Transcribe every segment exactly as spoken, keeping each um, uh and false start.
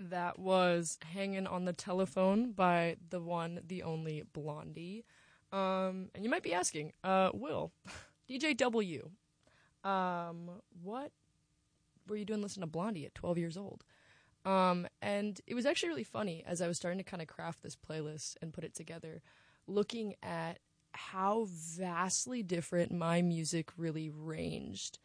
That was Hanging on the Telephone by the one, the only Blondie. Um, and you might be asking, uh, Will, D J W, um, what were you doing listening to Blondie at twelve years old? Um, and it was actually really funny as I was starting to kind of craft this playlist and put it together, looking at how vastly different my music really ranged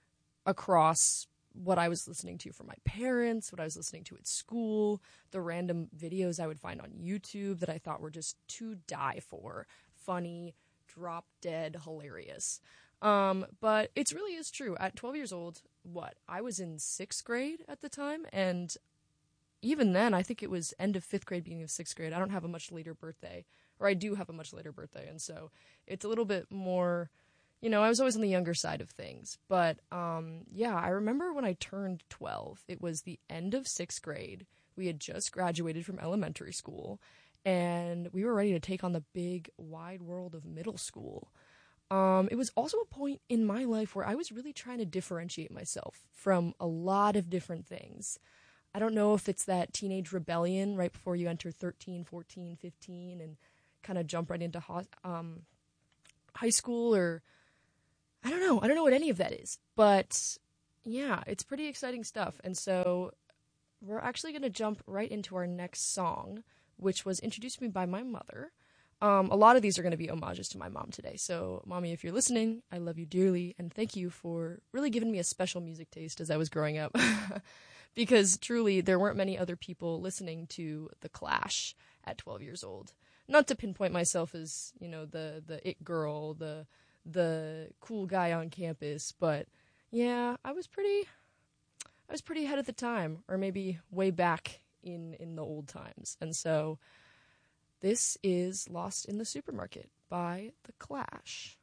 across what I was listening to from my parents, what I was listening to at school, the random videos I would find on YouTube that I thought were just to die for. Funny, drop dead, hilarious. Um, but it really is true. At twelve years old, what? I was in sixth grade at the time, and even then, I think it was end of fifth grade, beginning of sixth grade. I don't have a much later birthday, or I do have a much later birthday, and so it's a little bit more, you know, I was always on the younger side of things. But, um, yeah, I remember when I turned twelve, it was the end of sixth grade. We had just graduated from elementary school, and we were ready to take on the big, wide world of middle school. Um, it was also a point in my life where I was really trying to differentiate myself from a lot of different things. I don't know if it's that teenage rebellion right before you enter thirteen, fourteen, fifteen and kind of jump right into ho- um, high school, or I don't know. I don't know what any of that is. But yeah, it's pretty exciting stuff. And so we're actually going to jump right into our next song, which was introduced to me by my mother. Um, a lot of these are going to be homages to my mom today. So, Mommy, if you're listening, I love you dearly. And thank you for really giving me a special music taste as I was growing up. Because truly, there weren't many other people listening to The Clash at twelve years old. Not to pinpoint myself as, you know, the, the it girl, the the cool guy on campus, but yeah, I was pretty, I was pretty ahead of the time, or maybe way back in, in the old times. And so this is Lost in the Supermarket by The Clash.